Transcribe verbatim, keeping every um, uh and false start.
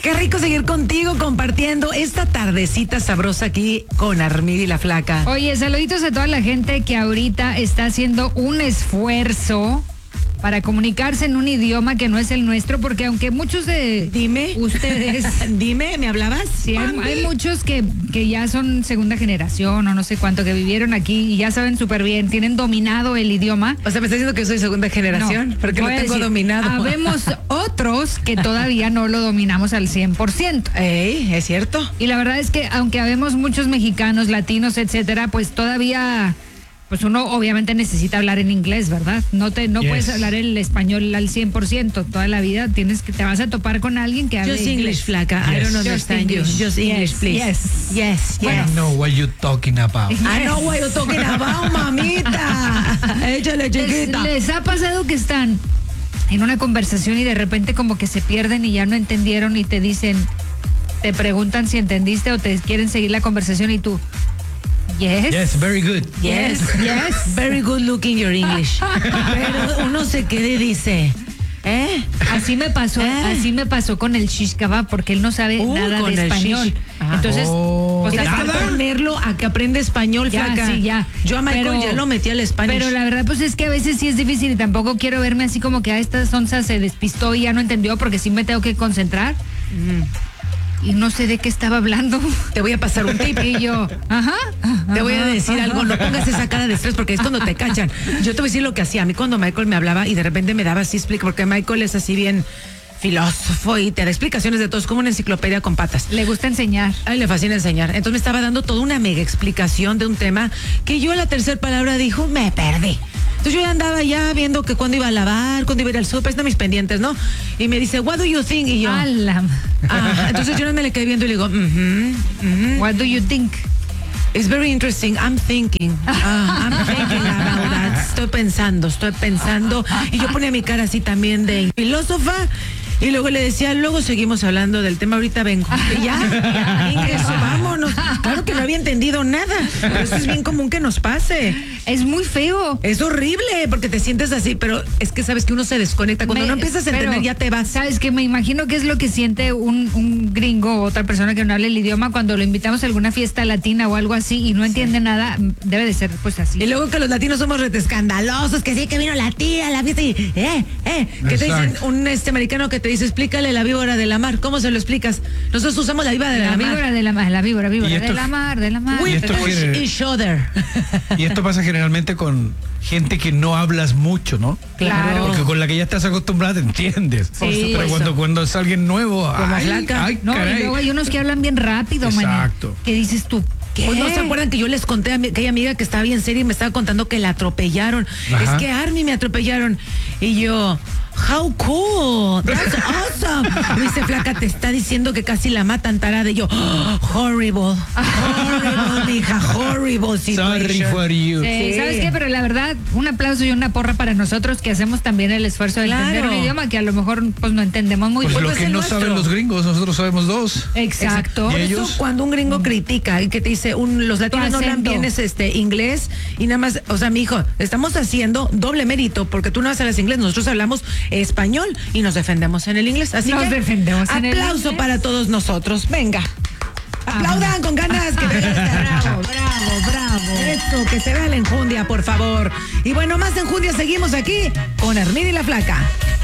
Qué rico seguir contigo compartiendo esta tardecita sabrosa aquí con Armida y la Flaca. Oye, saluditos a toda la gente que ahorita está haciendo un esfuerzo para comunicarse en un idioma que no es el nuestro, porque aunque muchos de Dime. ustedes... Dime, ¿me hablabas? Sí, hay, hay muchos que, que ya son segunda generación o no sé cuánto, que vivieron aquí y ya saben súper bien, tienen dominado el idioma. O sea, ¿me estás diciendo que yo soy segunda generación? No, porque lo voy a tengo decir, dominado. Habemos otros que todavía no lo dominamos al cien por ciento. Ey, ¿es cierto? Y la verdad es que aunque habemos muchos mexicanos, latinos, etcétera, pues todavía... Pues uno obviamente necesita hablar en inglés, ¿verdad? No te no yes. puedes hablar el español al cien por ciento toda la vida. Tienes que te vas a topar con alguien que hable Just inglés. English, Flaca. Yes. I don't understand you. Just English, yes. please. Yes. Yes, yes. I know what you're talking about. Yes. I know what you're talking about, mamita. Échale, chiquita. Les, les ha pasado que están en una conversación y de repente como que se pierden y ya no entendieron y te dicen, te preguntan si entendiste o te quieren seguir la conversación y tú... Yes. Yes, very good. Yes, yes. Very good looking your English. Pero uno se queda y dice, ¿eh? Así me pasó, ¿Eh? así me pasó con el shish kebab porque él no sabe uh, nada con de el español. Ah. Entonces, oh. pues Tienes que ponerlo a que aprenda español, ya, Flaca. sí, ya. Yo a Michael pero, ya lo metí al español. Pero la verdad, pues es que a veces sí es difícil y tampoco quiero verme así como que a esta sonza se despistó y ya no entendió porque sí me tengo que concentrar. Mm. Y no sé de qué estaba hablando. Te voy a pasar un tip. Y yo, ajá. Te voy a decir ajá. algo, no pongas esa cara de estrés porque es cuando te cachan. Yo te voy a decir lo que hacía. A mí cuando Michael me hablaba y de repente me daba así explica, porque Michael es así bien filósofo y te da explicaciones de todo, es como una enciclopedia con patas. Le gusta enseñar. Ay, le fascina enseñar. Entonces me estaba dando toda una mega explicación de un tema que yo a la tercera palabra dijo, me perdí. Entonces yo ya andaba ya viendo que cuando iba a lavar, cuando iba a ir al súper, están mis pendientes, ¿no? Y me dice, what do you think? Y yo, Alam. ah, entonces yo no me le quedé viendo y le digo, mm-hmm, mm-hmm. What do you think? It's very interesting. I'm thinking. Uh, I'm thinking about that. Estoy pensando, estoy pensando. Y yo ponía mi cara así también de filósofa. Y luego le decía, luego seguimos hablando del tema, ahorita vengo. Y ya, ya, eso, vámonos. Claro que no había entendido nada. Pero eso es bien común que nos pase. Es muy feo. Es horrible, porque te sientes así, pero es que sabes que uno se desconecta. Cuando me, no empiezas a entender, pero, ya te vas. Sabes que me imagino que es lo que siente un, un gringo o otra persona que no habla el idioma cuando lo invitamos a alguna fiesta latina o algo así y no entiende sí. nada. Debe de ser pues así. Y luego que los latinos somos rete escandalosos, que sí, que vino la tía a la fiesta y, eh, eh, que te dicen un este americano que te dice, explícale la víbora de la mar. ¿Cómo se lo explicas? Nosotros usamos la víbora de la, la mar. víbora de la mar, la víbora, víbora esto, de la mar, de la mar. We esto push gener- each other. Y esto pasa generalmente con gente que no hablas mucho, ¿no? Claro. Porque con la que ya estás acostumbrada te entiendes. Sí. Pero cuando, cuando es alguien nuevo, Como ay, Flaca. ay, No, caray. y luego hay unos que hablan bien rápido, man. Exacto. ¿Qué dices tú? ¿Qué? Pues no se acuerdan que yo les conté a mi, aquella amiga que estaba bien seria y me estaba contando que la atropellaron. Ajá. Es que Army me atropellaron. Y yo, how cool, that's awesome. Me dice, Flaca, te está diciendo que casi la matan, tarada. Y yo, oh, horrible, horrible, mija, horrible situation. Sorry for you. Sí, Sí. ¿sabes qué? Pero la verdad, un aplauso y una porra para nosotros que hacemos también el esfuerzo de Claro. entender un idioma que a lo mejor pues no entendemos muy Pues bien. lo pues que el no nuestro. saben los gringos, nosotros sabemos dos. Exacto. Por ¿Y eso ellos? cuando un gringo critica y que te dice, un, los latinos no hablan acento. bien es este inglés y nada más, o sea, mi hijo, estamos haciendo doble mérito porque tú no hablas inglés, nosotros hablamos español y nos defendemos en el inglés. Así Nos que defendemos en el aplauso inglés. para todos nosotros. Venga. Aplaudan con ganas. Que Bravo, bravo, bravo. Eso, que se vea la enjundia, por favor. Y bueno, más enjundia, seguimos aquí con Armida y la Flaca.